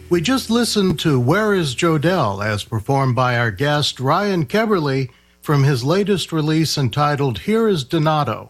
We just listened to Where is Jodelle as performed by our guest Ryan Keberle from his latest release entitled Here is Donato.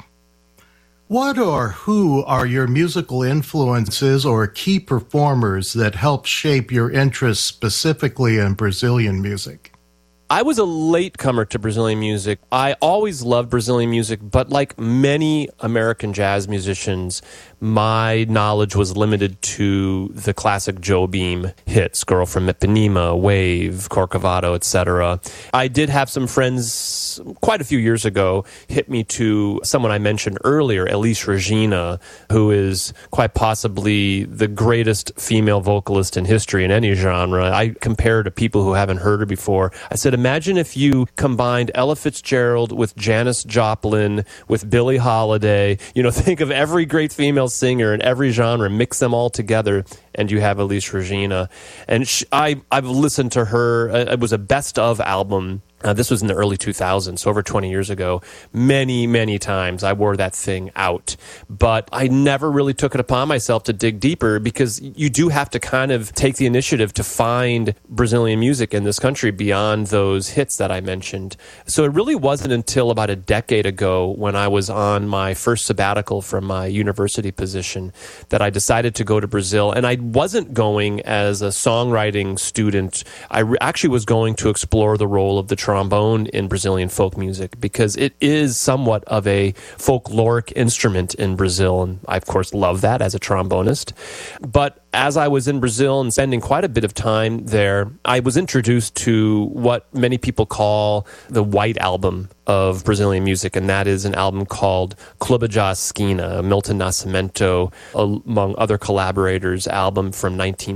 What or who are your musical influences or key performers that help shape your interests specifically in Brazilian music? I was a latecomer to Brazilian music. I always loved Brazilian music, but like many American jazz musicians, my knowledge was limited to the classic Jobim hits, Girl from Ipanema, Wave, Corcovado, etc. I did have some friends quite a few years ago hit me to someone I mentioned earlier, Elis Regina, who is quite possibly the greatest female vocalist in history in any genre. I compared to people who haven't heard her before. I said, imagine if you combined Ella Fitzgerald with Janis Joplin, with Billie Holiday. Think of every great female singer in every genre, mix them all together, and you have Elis Regina. And I've listened to her. It was a best of album. This was in the early 2000s, so over 20 years ago. Many, many times I wore that thing out. But I never really took it upon myself to dig deeper, because you do have to kind of take the initiative to find Brazilian music in this country beyond those hits that I mentioned. So it really wasn't until about a decade ago, when I was on my first sabbatical from my university position, that I decided to go to Brazil. And I wasn't going as a songwriting student. I actually was going to explore the role of the trombone in Brazilian folk music, because it is somewhat of a folkloric instrument in Brazil, and I of course love that as a trombonist. But as I was in Brazil and spending quite a bit of time there, I was introduced to what many people call the White Album of Brazilian music, and that is an album called Clube da Esquina, Milton Nascimento, among other collaborators, album from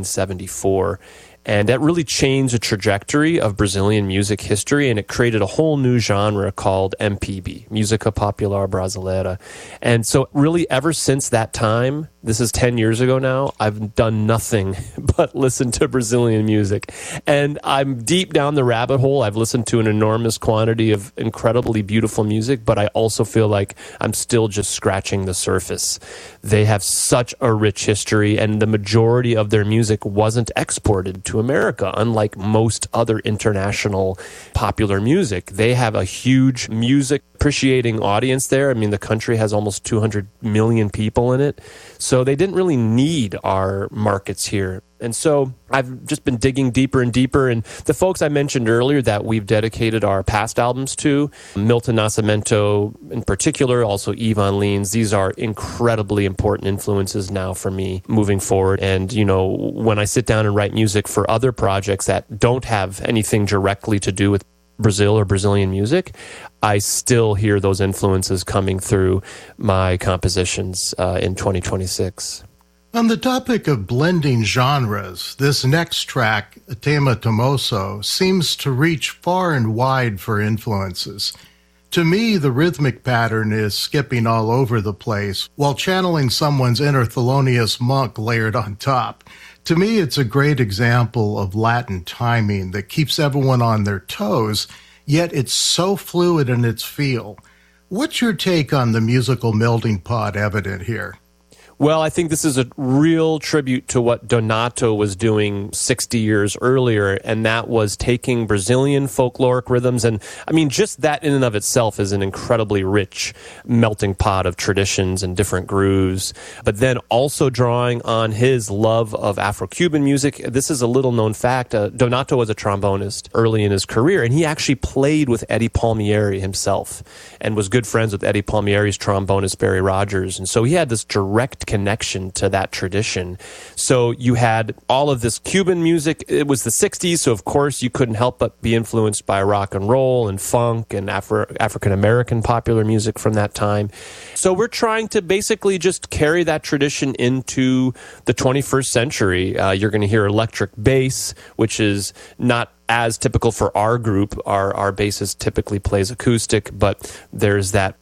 1974. And that really changed the trajectory of Brazilian music history, and it created a whole new genre called MPB, Música Popular Brasileira. And so really ever since that time, this is 10 years ago now, I've done nothing but listen to Brazilian music. And I'm deep down the rabbit hole. I've listened to an enormous quantity of incredibly beautiful music, but I also feel like I'm still just scratching the surface. They have such a rich history, and the majority of their music wasn't exported to America, unlike most other international popular music. They have a huge music appreciating audience there. I mean, the country has almost 200 million people in it. So they didn't really need our markets here. And so I've just been digging deeper and deeper. And the folks I mentioned earlier that we've dedicated our past albums to, Milton Nascimento in particular, also Ivan Lins, these are incredibly important influences now for me moving forward. And, when I sit down and write music for other projects that don't have anything directly to do with Brazil or Brazilian music, I still hear those influences coming through my compositions in 2026. On the topic of blending genres, this next track, Tema Tomoso, seems to reach far and wide for influences. To me, the rhythmic pattern is skipping all over the place while channeling someone's inner Thelonious Monk layered on top. To me, it's a great example of Latin timing that keeps everyone on their toes, yet it's so fluid in its feel. What's your take on the musical melting pot evident here? Well, I think this is a real tribute to what Donato was doing 60 years earlier, and that was taking Brazilian folkloric rhythms. And I mean, just that in and of itself is an incredibly rich melting pot of traditions and different grooves. But then also drawing on his love of Afro-Cuban music. This is a little-known fact. Donato was a trombonist early in his career, and he actually played with Eddie Palmieri himself and was good friends with Eddie Palmieri's trombonist, Barry Rogers. And so he had this direct connection to that tradition. So you had all of this Cuban music. It was the 60s, so of course you couldn't help but be influenced by rock and roll and funk and African-American popular music from that time. So we're trying to basically just carry that tradition into the 21st century. You're going to hear electric bass, which is not as typical for our group. Our bassist typically plays acoustic, but there's that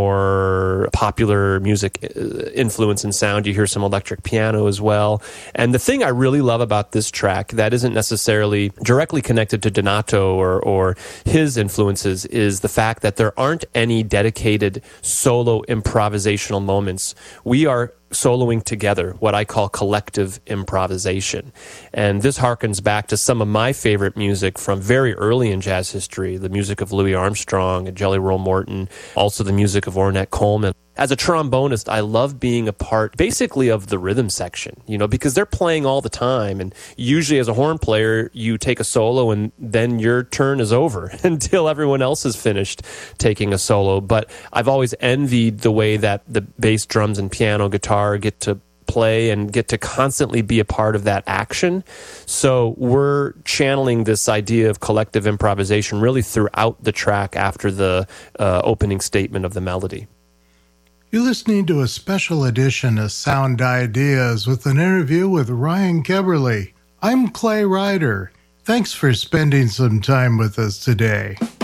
more popular music influence and sound. You hear some electric piano as well. And the thing I really love about this track that isn't necessarily directly connected to Donato or his influences is the fact that there aren't any dedicated solo improvisational moments. We are soloing together, what I call collective improvisation. And this harkens back to some of my favorite music from very early in jazz history, the music of Louis Armstrong and Jelly Roll Morton, also the music of Ornette Coleman. As a trombonist, I love being a part basically of the rhythm section, because they're playing all the time. And usually as a horn player, you take a solo and then your turn is over until everyone else is finished taking a solo. But I've always envied the way that the bass, drums, and piano, guitar get to play and get to constantly be a part of that action. So we're channeling this idea of collective improvisation really throughout the track after the opening statement of the melody. You're listening to a special edition of Sound Ideas with an interview with Ryan Keberle. I'm Clay Ryder. Thanks for spending some time with us today.